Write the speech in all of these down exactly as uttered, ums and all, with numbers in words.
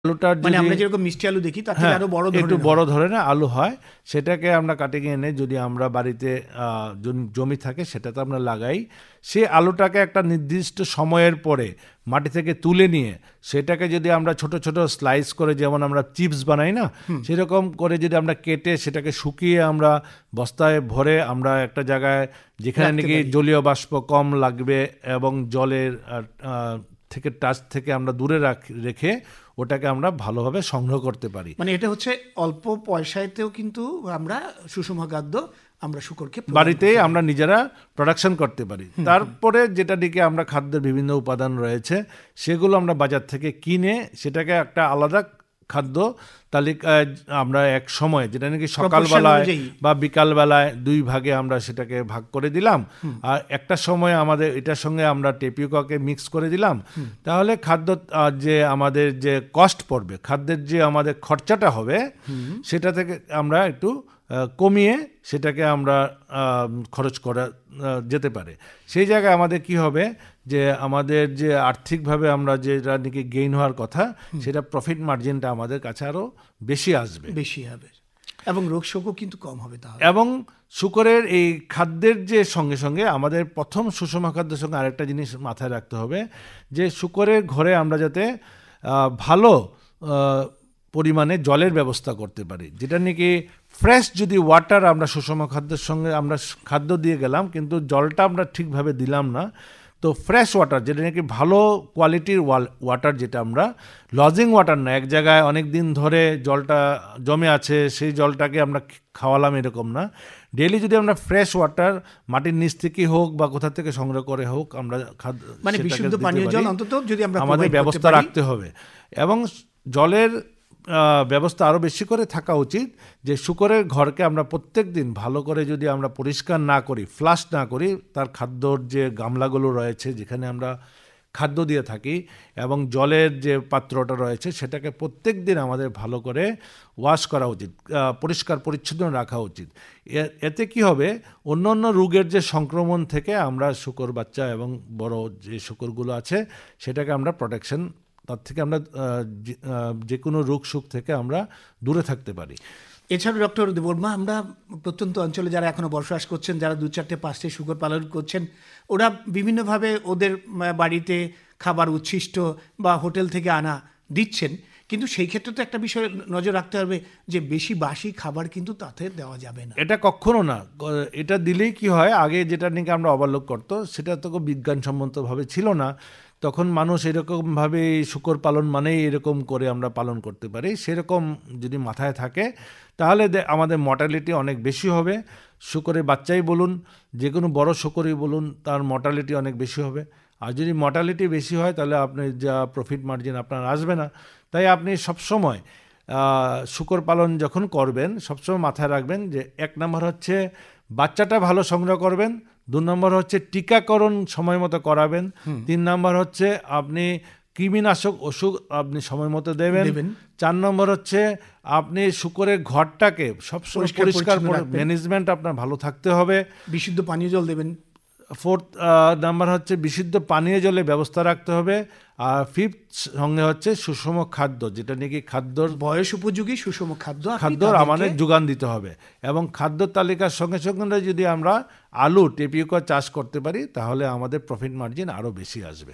আলুটার মানে যদি আমরা যেরকম মিষ্টি আলু দেখি তার থেকে হ্যাঁ আরো বড় একটু ধরনের বড় ধরনের আলু হয়, সেটাকে আমরা কাটিং এনে যদি আমরা বাড়িতে আহ, জন- জমি থাকে সেটাতে আমরা লাগাই, সে আলুটাকে একটা নির্দিষ্ট সময়ের পরে মাটি থেকে তুলে নিয়ে সেটাকে যদি আমরা ছোট ছোট স্লাইস করে, যেমন আমরা চিপস বানাই না, সেরকম করে যদি আমরা কেটে সেটাকে শুকিয়ে আমরা বস্তায় ভরে আমরা একটা জায়গায় যেখানে রাখতে নাকি পারি। জলীয় বাষ্প কম লাগবে এবং জলের আহ, আহ, থেকে টাচ থেকে আমরা দূরে রাখ- রেখে ওটাকে আমরা ভালোভাবে সংগ্রহ করতে পারি। মানে এটা হচ্ছে অল্প পয়সাতেও কিন্তু আমরা সুষম খাদ্য আমরা শুকরকে প্রদান বাড়িতেই করতে পারি। আমরা নিজেরা প্রোডাকশন করতে পারি। তারপরে যেটা দিকে আমরা খাদ্যের বিভিন্ন উপাদান রয়েছে সেগুলো আমরা বাজার থেকে কিনে সেটাকে একটা আলাদা খাদ্য তালিকায় আমরা এক সময়, যেটা নাকি সকালবেলায় অনুযায়ী। বা বিকালবেলায় দুই ভাগে আমরা সেটাকে ভাগ করে দিলাম, আর একটা সময় আমাদের এটার সঙ্গে আমরা টেপিওকাকে মিক্স করে দিলাম, তাহলে খাদ্য আহ, যে আমাদের যে কস্ট পড়বে, খাদ্যের যে আমাদের খরচাটা হবে, সেটা থেকে আমরা একটু আহ, কমিয়ে সেটাকে আমরা আহ, খরচ করা আহ, যেতে পারে। সেই জায়গায় আমাদের কি হবে যে আমাদের যে আর্থিকভাবে আমরা যেটা নাকি গেইন হওয়ার কথা, সেটা প্রফিট মার্জিনটা আমাদের কাছে আরো বেশি আসবে বেশি হবে এবং রোগ শোকও কিন্তু কম হবে তাহলে। এবং শুকরের এই খাদ্যের যে সঙ্গে সঙ্গে আমাদের প্রথম সুষম খাদ্যের সঙ্গে আরেকটা জিনিস মাথায় রাখতে হবে, যে শুকরের ঘরে আমরা যাতে আহ, ভালো আহ, পরিমাণে জলের ব্যবস্থা করতে পারি, যেটা নাকি ফ্রেশ যদি ওয়াটার আমরা সুষম খাদ্যের সঙ্গে আমরা খাদ্য দিয়ে গেলাম কিন্তু জলটা আমরা ঠিকভাবে দিলাম না, তো ফ্রেশ ওয়াটার যেটা নাকি ভালো কোয়ালিটির ওয়াটার, যেটা আমরা লজিং ওয়াটার না, এক জায়গায় অনেক দিন ধরে জলটা জমে আছে সেই জলটাকে আমরা খাওয়ালাম এরকম না, ডেইলি যদি আমরা ফ্রেশ ওয়াটার মাটির নিচ থেকে হোক বা কোথা থেকে সংগ্রহ করে হোক আমরা খাদ্য মানে সেটাকে বিশুদ্ধ দিতে পানীয় পারি, জল অন্তত যদি আমরা আমাদের provide করতে ব্যবস্থা পারি। রাখতে হবে। এবং জলের আহ, ব্যবস্থা আরও বেশি করে থাকা উচিত, যে শুকরের ঘরকে আমরা প্রত্যেক দিন ভালো করে যদি আমরা পরিষ্কার না করি, ফ্লাশ না করি, তার খাদ্যর যে গামলাগুলো রয়েছে যেখানে আমরা খাদ্য দিয়ে থাকি এবং জলের যে পাত্রটা রয়েছে সেটাকে প্রত্যেক দিন আমাদের ভালো করে ওয়াশ করা উচিত, আহ, পরিষ্কার পরিচ্ছন্ন রাখা উচিত। এ- এতে কি হবে, অন্য অন্য রোগের যে সংক্রমণ থেকে আমরা শুকর বাচ্চা এবং বড় যে শুকরগুলো আছে সেটাকে আমরা প্রোটেকশন, তার থেকে আমরা আহ, যে- আহ, যে কোনো রোগ সুখ থেকে আমরা দূরে থাকতে পারি। এছাড়া ডক্টর দেববর্মা, আমরা প্রত্যন্ত অঞ্চলে যারা এখনো বসবাস করছেন, যারা দু চারটে পাঁচটে শুকর পালন করছেন, ওরা বিভিন্নভাবে ওদের উম, বাড়িতে খাবার উচ্ছিষ্ট বা হোটেল থেকে আনা দিচ্ছেন, কিন্তু সেই ক্ষেত্রে তো একটা বিষয় নজর রাখতে হবে যে বেশি বাসি খাবার কিন্তু তাতে দেওয়া যাবে না। এটা কখনো না, ক- এটা দিলেই কি হয়, আগে যেটা নিয়ে আমরা অবলোক করতো সেটা তো বিজ্ঞানসম্মতভাবে ছিল না, তখন মানুষ এরকমভাবে শুকর পালন মানেই এরকম করে আমরা পালন করতে পারি, সেরকম যদি মাথায় থাকে তাহলে দে- আমাদের মর্টালিটি অনেক বেশি হবে। শুকরের বাচ্চাই বলুন, যে কোনো বড় শুকরই বলুন, তার মর্টালিটি অনেক বেশি হবে। আর যদি মর্টালিটি বেশি হয় তাহলে আপনি যা প্রফিট মার্জিন আপনার আসবে না। তাই আপনি সবসময় আহ, শূকর পালন যখন করবেন সবসময় মাথায় রাখবেন যে এক নম্বর হচ্ছে বাচ্চাটা ভালো সংগ্রহ করবেন, দু নম্বর হচ্ছে টিকাকরণ সময় মতো করাবেন, তিন নম্বর হচ্ছে আপনি কৃমিনাশক ওষুধ আপনি সময় মতো দেবেন, দেবেন। চার নম্বর হচ্ছে আপনি শূকরের ঘরটাকে সবসময় পরিষ্কার পরিষ্কার পরিচ্ছন্ন রাখবেন। ম্যানেজমেন্ট আপনার ভালো থাকতে হবে, বিশুদ্ধ পানীয় জল দেবেন। ফোর্থ নাম্বার হচ্ছে বিশুদ্ধ পানীয় জলের ব্যবস্থা রাখতে হবে, আর ফিফথ সঙ্গে হচ্ছে সুষম খাদ্য, যেটা নাকি খাদ্যর বয়স উপযোগী সুষম খাদ্য আপনি খাদ্য তাদেরকে- আমাদের যোগান দিতে হবে। এবং খাদ্য তালিকার সঙ্গে সঙ্গে যদি আমরা আলু টেপিওকা চাষ করতে পারি তাহলে আমাদের প্রফিট মার্জিন আরও বেশি আসবে।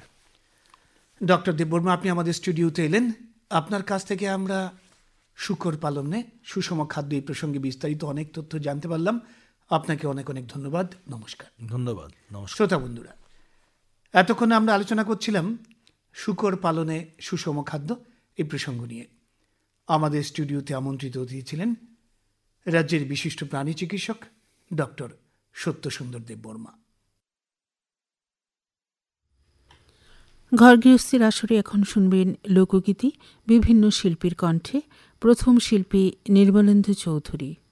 ডক্টর দেববর্মা, আপনি আমাদের স্টুডিওতে এলেন, আপনার কাছ থেকে আমরা শূকর পালনে সুষম খাদ্য এই প্রসঙ্গে বিস্তারিত অনেক তথ্য জানতে পারলাম। আপনাকে অনেক অনেক ধন্যবাদ। নমস্কার। ধন্যবাদ। নমস্কার। শ্রোতা বন্ধুরা, এতক্ষণ আমরা আলোচনা করছিলাম শূকর পালনে সুষম খাদ্য এই প্রসঙ্গ নিয়ে। আমাদের স্টুডিওতে আমন্ত্রিত অতিথি ছিলেন রাজ্যের বিশিষ্ট প্রাণী চিকিৎসক ডক্টর সত্যসুন্দর দেববর্মা। ঘর গৃহস্থীর আসরে এখন শুনবেন লোকগীতি বিভিন্ন শিল্পীর কণ্ঠে। প্রথম শিল্পী নির্মলেন্দু চৌধুরী।